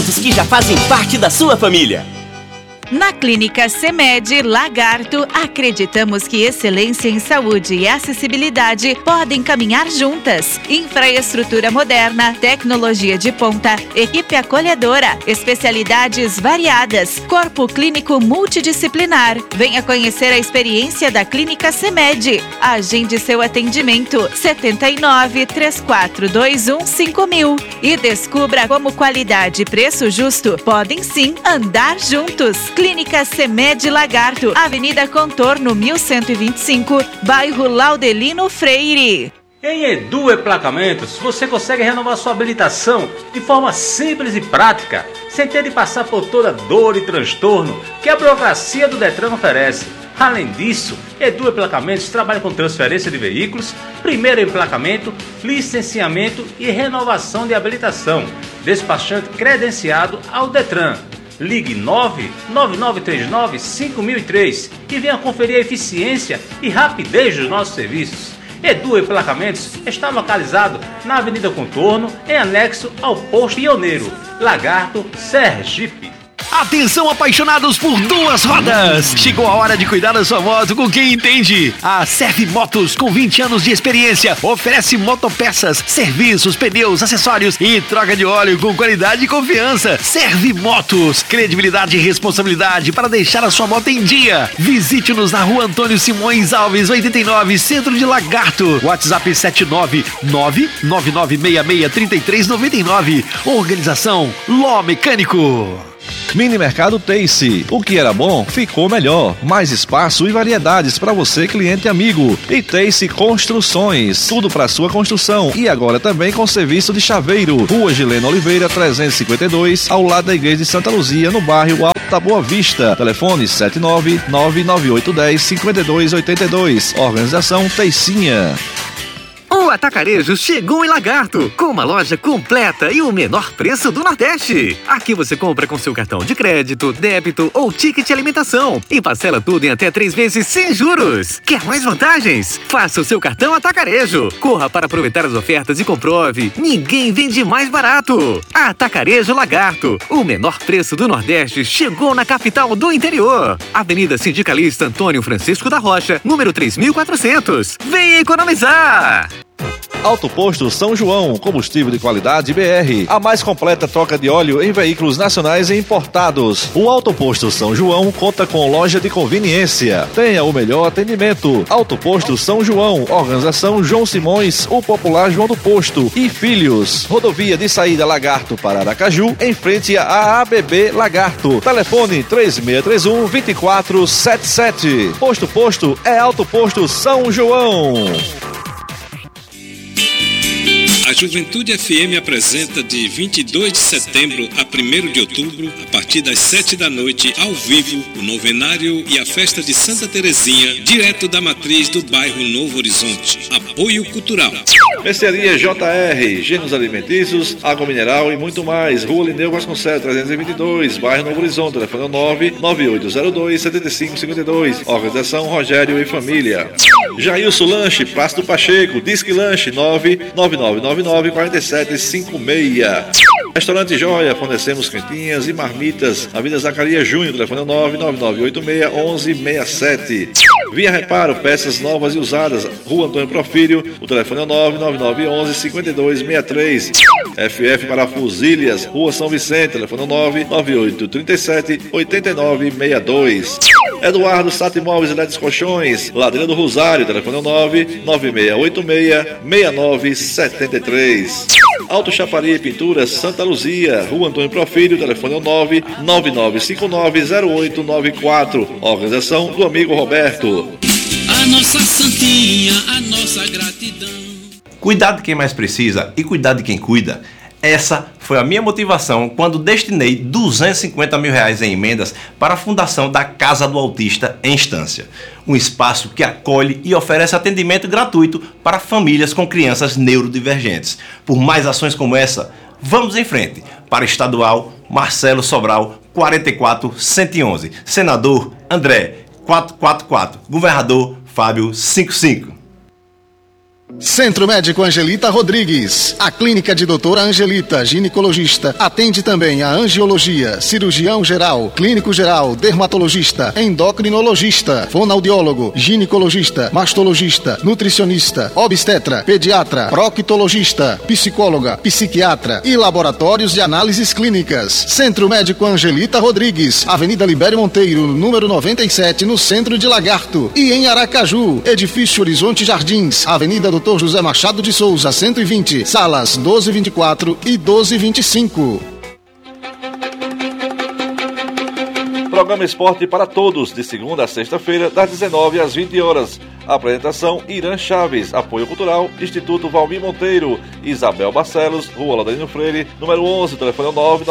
medicamentos que já fazem parte da sua família. Na Clínica CEMED Lagarto, acreditamos que excelência em saúde e acessibilidade podem caminhar juntas. Infraestrutura moderna, tecnologia de ponta, equipe acolhedora, especialidades variadas, corpo clínico multidisciplinar. Venha conhecer a experiência da Clínica CEMED. Agende seu atendimento 79-3421-5000 e descubra como qualidade e preço justo podem sim andar juntos. Clínica CEMED Lagarto, Avenida Contorno 1125, bairro Laudelino Freire. Em Edu Emplacamentos, você consegue renovar sua habilitação de forma simples e prática, sem ter de passar por toda dor e transtorno que a burocracia do Detran oferece. Além disso, Edu Emplacamentos trabalha com transferência de veículos, primeiro emplacamento, licenciamento e renovação de habilitação. Despachante credenciado ao Detran. Ligue 99939-5003 e venha conferir a eficiência e rapidez dos nossos serviços. Edu Emplacamentos está localizado na Avenida Contorno, em anexo ao Posto Pioneiro, Lagarto, Sergipe. Atenção, apaixonados por duas rodas! Chegou a hora de cuidar da sua moto com quem entende. A Serve Motos, com 20 anos de experiência, oferece motopeças, serviços, pneus, acessórios e troca de óleo com qualidade e confiança. Serve Motos, credibilidade e responsabilidade para deixar a sua moto em dia. Visite-nos na Rua Antônio Simões Alves, 89, Centro de Lagarto. WhatsApp 79999663399. Organização Ló Mecânico. Mini Mercado Tace. O que era bom, ficou melhor. Mais espaço e variedades para você, cliente amigo. E Tace Construções. Tudo para sua construção. E agora também com serviço de chaveiro. Rua Gileno Oliveira, 352, ao lado da Igreja de Santa Luzia, no bairro Alta Boa Vista. Telefone 79998105282. Organização Teicinha. O Atacarejo chegou em Lagarto, com uma loja completa e o menor preço do Nordeste. Aqui você compra com seu cartão de crédito, débito ou ticket de alimentação e parcela tudo em até 3 vezes sem juros. Quer mais vantagens? Faça o seu cartão Atacarejo. Corra para aproveitar as ofertas e comprove. Ninguém vende mais barato. Atacarejo Lagarto, o menor preço do Nordeste chegou na capital do interior. Avenida Sindicalista Antônio Francisco da Rocha, número 3400. Venha economizar! Auto Posto São João, combustível de qualidade BR. A mais completa troca de óleo em veículos nacionais e importados. O Auto Posto São João conta com loja de conveniência. Tenha o melhor atendimento. Auto Posto São João, organização João Simões, o popular João do Posto e Filhos. Rodovia de saída Lagarto para Aracaju, em frente à ABB Lagarto. Telefone 3621-2477. Posto é Auto Posto São João. A Juventude FM apresenta de 22 de setembro a 1º de outubro, a partir das 7 da noite, ao vivo, o novenário e a festa de Santa Terezinha, direto da matriz do bairro Novo Horizonte. Apoio cultural. Mercearia JR, gêneros alimentícios, água mineral e muito mais. Rua Lineu Vasconcelos, 322, bairro Novo Horizonte. Telefone 99802-7552. Organização Rogério e Família. Jailson Lanche, Praça do Pacheco, Disque Lanche, 999994756. Restaurante Joia, fornecemos quentinhas e marmitas. Avenida Zacarias Júnior, telefone 999861167. Via Reparo, peças novas e usadas. Rua Antônio Profírio, o telefone é 99911-5263. FF Parafusilhas, Rua São Vicente, telefone 99837-8962. Eduardo Sato Imóveis e Ledes Colchões, Ladeira do Rosário, telefone 99686-6973. Auto Chapari Pinturas Santa Luzia, Rua Antônio Profírio, telefone 999590894. Organização do amigo Roberto. A nossa santinha, a nossa gratidão. Cuidar de quem mais precisa e cuidar de quem cuida. Essa foi a minha motivação quando destinei R$250 mil em emendas para a fundação da Casa do Autista em Estância. Um espaço que acolhe e oferece atendimento gratuito para famílias com crianças neurodivergentes. Por mais ações como essa, vamos em frente. Para Estadual, Marcelo Sobral, 44111. Senador, André, 444. Governador, Fábio, 55. Centro Médico Angelita Rodrigues. A clínica de doutora Angelita, ginecologista, atende também a angiologia, cirurgião geral, clínico geral, dermatologista, endocrinologista, fonoaudiólogo, ginecologista, mastologista, nutricionista, obstetra, pediatra, proctologista, psicóloga, psiquiatra e laboratórios de análises clínicas. Centro Médico Angelita Rodrigues, Avenida Libério Monteiro, número 97, no centro de Lagarto. E em Aracaju, Edifício Horizonte Jardins, Avenida Doutor José Machado de Souza, 120, salas 1224 e 1225. Programa Esporte para Todos, de segunda a sexta-feira, das 19 às 20 horas. Apresentação: Irã Chaves. Apoio Cultural: Instituto Valmir Monteiro. Isabel Barcelos, Rua Laudelino Freire, número 11, telefone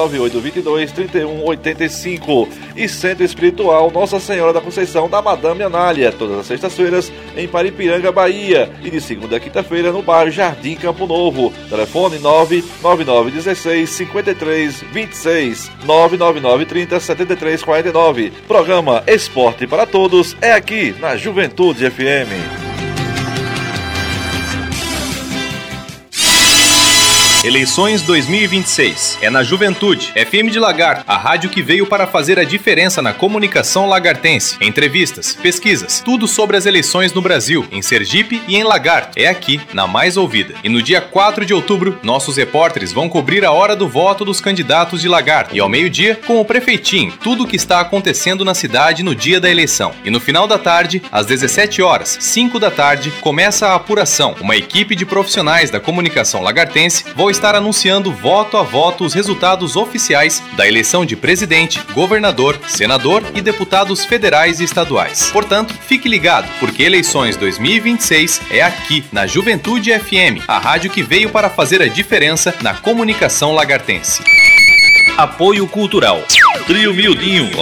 99822-3185. E Centro Espiritual Nossa Senhora da Conceição da Madame Anália, todas as sextas-feiras em Paripiranga, Bahia. E de segunda a quinta-feira no bairro Jardim Campo Novo. Telefone 99916-5326, 99930-7349. Programa Esporte para Todos é aqui na Juventude FM. Eleições 2026. É na Juventude. FM de Lagarto, a rádio que veio para fazer a diferença na comunicação lagartense. Entrevistas, pesquisas, tudo sobre as eleições no Brasil, em Sergipe e em Lagarto. É aqui, na mais ouvida. E no dia 4 de outubro, nossos repórteres vão cobrir a hora do voto dos candidatos de Lagarto. E ao meio-dia, com o prefeitinho, tudo o que está acontecendo na cidade no dia da eleição. E no final da tarde, às 17 horas, 5 da tarde, começa a apuração. Uma equipe de profissionais da comunicação lagartense vão estar anunciando voto a voto os resultados oficiais da eleição de presidente, governador, senador e deputados federais e estaduais. Portanto, fique ligado, porque eleições 2026 é aqui, na Juventude FM, a rádio que veio para fazer a diferença na comunicação lagartense. Apoio Cultural. Trio Miudinho,